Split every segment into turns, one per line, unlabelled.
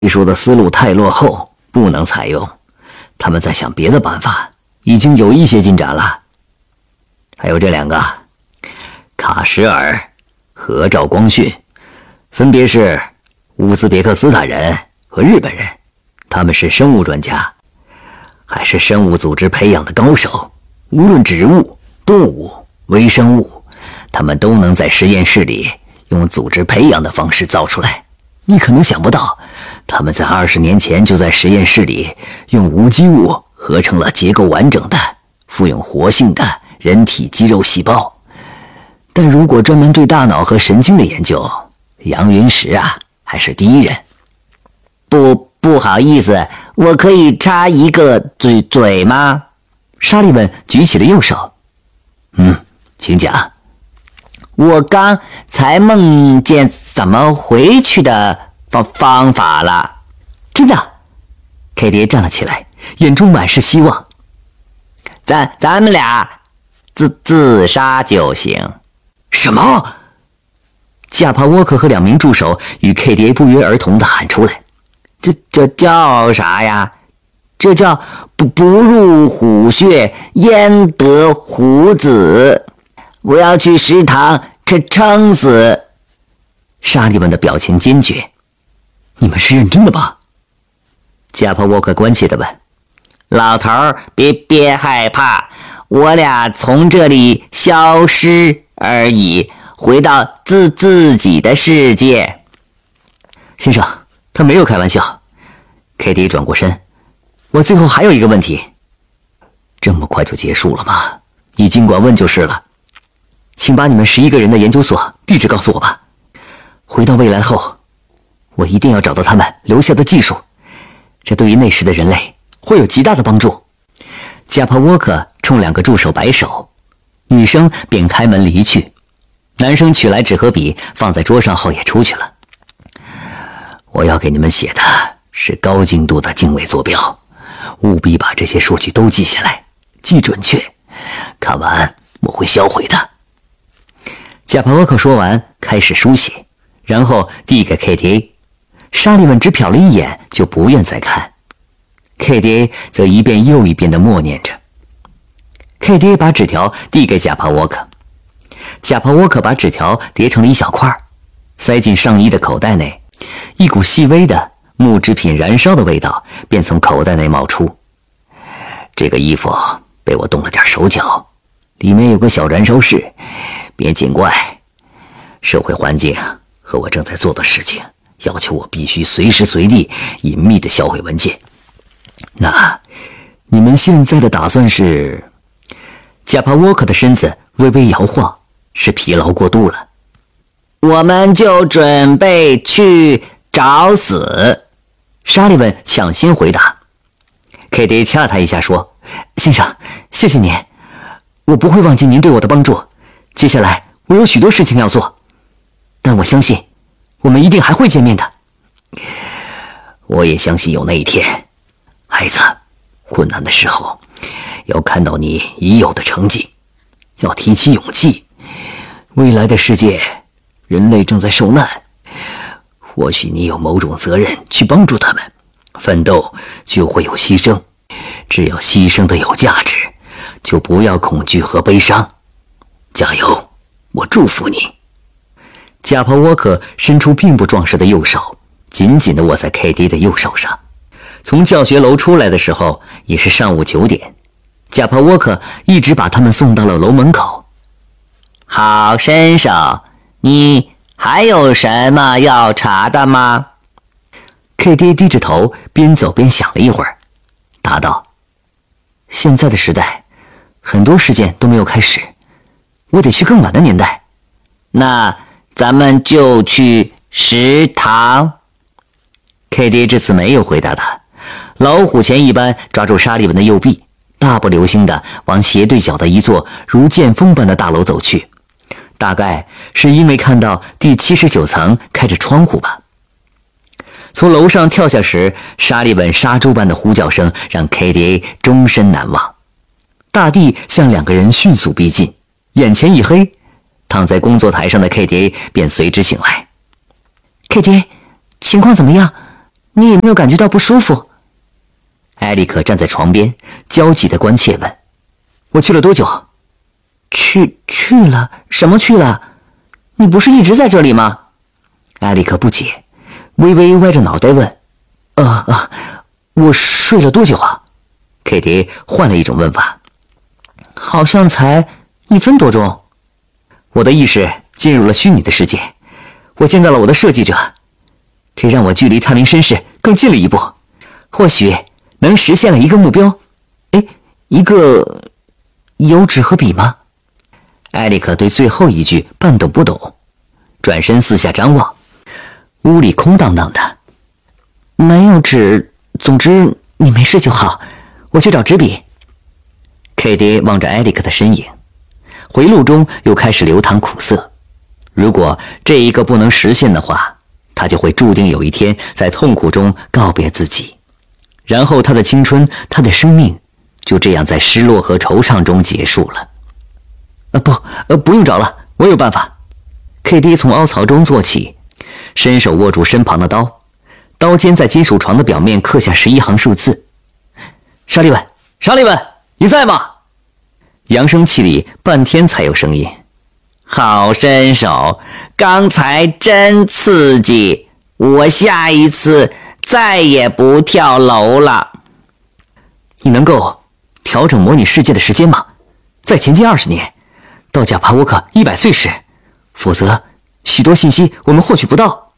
技术的思路太落后，不能采用。他们在想别的办法，已经有一些进展了。还有这两个，卡什尔和赵光训，分别是乌兹别克斯坦人和日本人，他们是生物专家，还是生物组织培养的高手。无论植物、动物、微生物，他们都能在实验室里用组织培养的方式造出来。你可能想不到，他们在20年前就在实验室里用无机物合成了结构完整的、富有活性的人体肌肉细胞。但如果专门对大脑和神经的研究，杨云石还是第一人。
不好意思，我可以插一个嘴吗？
沙利文举起了右手。请讲。
我刚才梦见怎么回去的方法了。
真的？K-D 站了起来，眼中满是希望。
咱们俩自杀就行。
什么？贾帕沃克和2名助手与 K-D 不约而同地喊出来。
这叫啥呀？这叫不入虎穴，焉得虎子。我要去食堂撑死。
沙利文的表情坚决。你们是认真的吗？贾帕沃克关切地问。
老头儿，别害怕，我俩从这里消失而已，回到自己的世界。
先生，他没有开玩笑。K-D 转过身。我最后还有一个问题。这么快就结束了吗？你尽管问就是了。请把你们11个人的研究所地址告诉我吧。回到未来后，我一定要找到他们留下的技术，这对于那时的人类会有极大的帮助。贾帕沃克冲2个助手摆手，女生便开门离去。男生取来纸和笔放在桌上后也出去了。我要给你们写的是高精度的经纬坐标，务必把这些数据都记下来，记准确。看完我会销毁的。贾帕沃克说完，开始书写，然后递给 K-D。沙利文只瞟了一眼，就不愿再看。K-D 则一遍又一遍地默念着。K-D 把纸条递给贾帕沃克，贾帕沃克把纸条叠成了一小块，塞进上衣的口袋内。一股细微的木制品燃烧的味道便从口袋内冒出。这个衣服被我动了点手脚，里面有个小燃烧室，别见怪。社会环境和我正在做的事情要求我必须随时随地隐秘地销毁文件。那你们现在的打算是？贾帕沃克的身子微微摇晃，是疲劳过度了。
我们就准备去找死。
沙利文抢先回答。K-D 掐了他一下说：先生，谢谢您，我不会忘记您对我的帮助。接下来我有许多事情要做，但我相信我们一定还会见面的。我也相信有那一天。孩子，困难的时候要看到你已有的成绩，要提起勇气。未来的世界，人类正在受难，或许你有某种责任去帮助他们。奋斗就会有牺牲，只要牺牲的有价值，就不要恐惧和悲伤。加油，我祝福你。贾帕沃克伸出并不壮实的右手，紧紧地握在 K-D 的右手上。从教学楼出来的时候已是上午9点，贾帕沃克一直把他们送到了楼门口。
好身手，你还有什么要查的吗？
K-D 低着头，边走边想了一会儿，答道：现在的时代，很多事件都没有开始，我得去更晚的年代。
那咱们就去食堂。
K-D 这次没有回答他，老虎钳一般抓住沙利文的右臂，大步流星地往斜对角的一座如剑锋般的大楼走去。大概是因为看到第79层开着窗户吧。从楼上跳下时，沙利文杀猪般的呼叫声让 K-D 终身难忘。大地向2个人迅速逼近，眼前一黑，躺在工作台上的 K-D 便随之醒来。
K-D， 情况怎么样？
你有没有感觉到不舒服？埃里克站在床边，焦急地关切问：“我去了多久？”去了？什么去了？你不是一直在这里吗？埃里克不解，微微歪着脑袋问：“我睡了多久啊？” KD 换了一种问法：“好像才1分多钟。”我的意识进入了虚拟的世界，我见到了我的设计者，这让我距离探明身世更近了一步，或许能实现了一个目标。一个有纸和笔吗？埃里克对最后一句半懂不懂，转身四下张望，屋里空荡荡的，没有纸。总之你没事就好，我去找纸笔。KD 望着埃里克的身影，回路中又开始流淌苦涩。如果这一个不能实现的话，他就会注定有一天在痛苦中告别自己，然后他的青春，他的生命就这样在失落和惆怅中结束了。不用找了，我有办法。KD 从凹槽中坐起，伸手握住身旁的刀，刀尖在金属床的表面刻下11行数字。沙利文，你在吗？扬声器里半天才有声音。好身手，刚才真刺激，我下一次再也不跳楼了。你能够调整模拟世界的时间吗？再前进20年，到贾帕沃克100岁时，否则许多信息我们获取不到。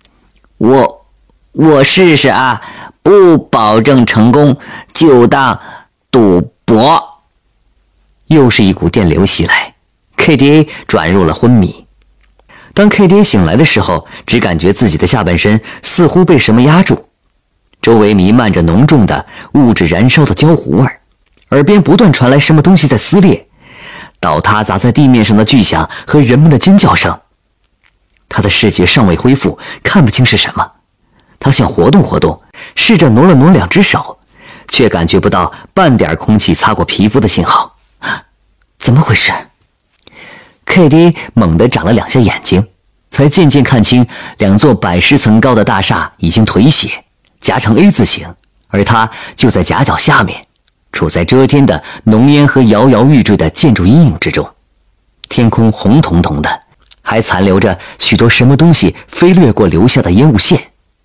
我试试啊，不保证成功，就当赌博。又是一股电流袭来， KDA 转入了昏迷。当 KDA 醒来的时候，只感觉自己的下半身似乎被什么压住，周围弥漫着浓重的物质燃烧的焦糊味，耳边不断传来什么东西在撕裂，倒塌砸在地面上的巨响和人们的尖叫声。他的视觉尚未恢复，看不清是什么。他想活动活动，试着挪了挪2只手，却感觉不到半点空气擦过皮肤的信号。怎么回事？ KD 猛地眨了2下眼睛，才渐渐看清2座110层高的大厦已经颓斜，夹成 A 字形，而他就在夹角下面，处在遮天的浓烟和摇摇欲坠的建筑阴影之中。天空红彤彤的，还残留着许多什么东西飞掠过留下的烟雾线。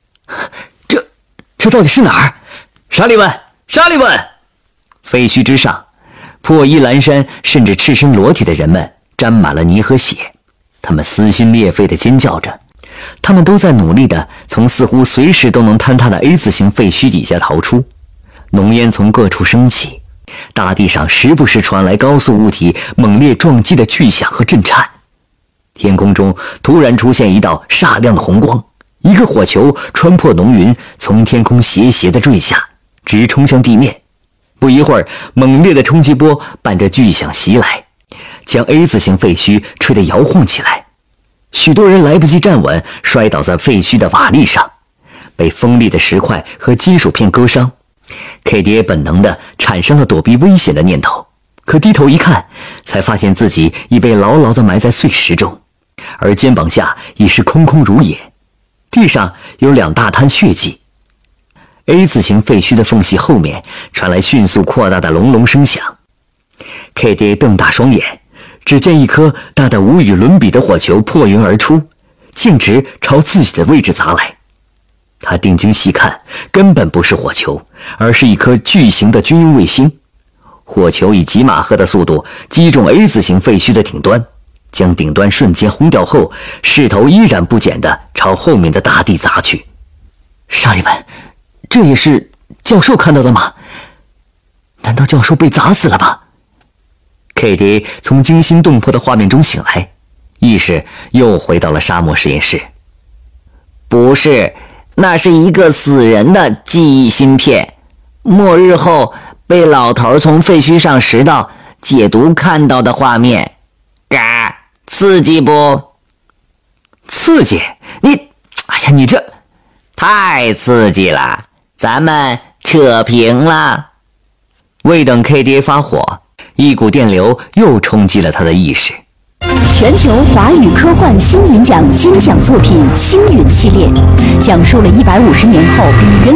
这到底是哪儿？沙利文！废墟之上，破衣烂衫甚至赤身裸体的人们沾满了泥和血，他们撕心裂肺地尖叫着，他们都在努力地从似乎随时都能坍塌的 A 字形废墟底下逃出。浓烟从各处升起，大地上时不时传来高速物体猛烈撞击的巨响和震颤。天空中突然出现一道煞亮的红光，一个火球穿破浓云，从天空斜斜地坠下，直冲向地面。不一会儿，猛烈的冲击波伴着巨响袭来，将 A 字形废墟吹得摇晃起来。许多人来不及站稳，摔倒在废墟的瓦砾上，被锋利的石块和金属片割伤。KD 本能地产生了躲避危险的念头，可低头一看，才发现自己已被牢牢地埋在碎石中，而肩膀下已是空空如也，地上有2大滩血迹。A 字形废墟的缝隙后面传来迅速扩大的隆隆声响。KD 瞪大双眼，只见一颗大得无与伦比的火球破云而出，径直朝自己的位置砸来。他定睛细看，根本不是火球，而是一颗巨型的军用卫星。火球以几马赫的速度击中 A 字形废墟的顶端，将顶端瞬间轰掉后，势头依然不减地朝后面的大地砸去。沙利文，这也是教授看到的吗？难道教授被砸死了吗？ KD 从惊心动魄的画面中醒来，意识又回到了沙漠实验室。不是，那是一个死人的记忆芯片，末日后被老头从废墟上拾到解读看到的画面。嘎，刺激不？刺激？你这太刺激了，咱们扯平了。未等 KD 发火，一股电流又冲击了他的意识，
全球华语科幻星云奖金奖作品《星陨》系列，讲述了150年后人